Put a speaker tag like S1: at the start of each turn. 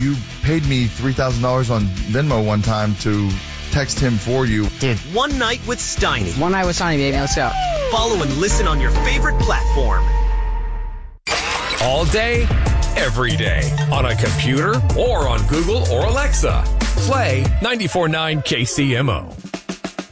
S1: You paid me $3,000 on Venmo one time to text him for you.
S2: Dude.
S3: One Night with Steiny.
S2: One Night with Steiny, baby. Let's go.
S3: Follow and listen on your favorite platform.
S4: All day, every day. On a computer or on Google or Alexa. Play 94.9 KCMO.